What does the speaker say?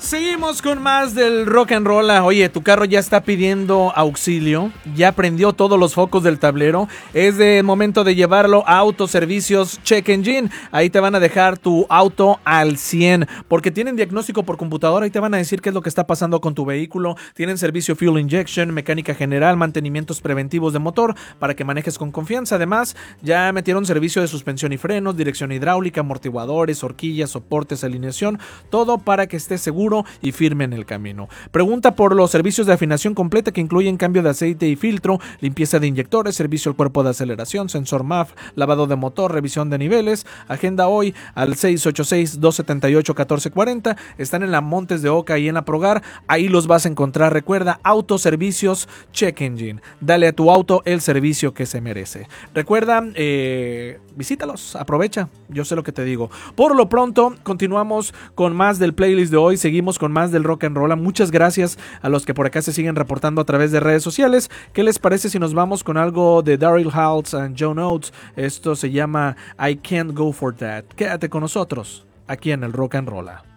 Seguimos con más del rock and roll. Oye, tu carro ya está pidiendo auxilio, ya prendió todos los focos del tablero. Es el momento de llevarlo a Autoservicios Check Engine. Ahí te van a dejar tu auto al 100, porque tienen diagnóstico por computadora y te van a decir qué es lo que está pasando con tu vehículo. Tienen servicio fuel injection, mecánica general, mantenimientos preventivos de motor para que manejes con confianza. Además, ya metieron servicio de suspensión y frenos, dirección hidráulica, amortiguadores, horquillas, soportes, alineación, todo para que estés seguro y firme en el camino. Pregunta por los servicios de afinación completa que incluyen cambio de aceite y filtro, limpieza de inyectores, servicio al cuerpo de aceleración, sensor MAF, lavado de motor, revisión de niveles. Agenda hoy al 686-278-1440. Están en la Montes de Oca y en la Progar. Ahí los vas a encontrar. Recuerda, Autoservicios Check Engine. Dale a tu auto el servicio que se merece. Recuerda, visítalos, aprovecha. Yo sé lo que te digo. Por lo pronto, continuamos con más del playlist de hoy. Seguimos con más del rock and roll. Muchas gracias a los que por acá se siguen reportando a través de redes sociales. ¿Qué les parece si nos vamos con algo de Daryl Hall and John Oates? Esto se llama I Can't Go For That. Quédate con nosotros aquí en el rock and roll.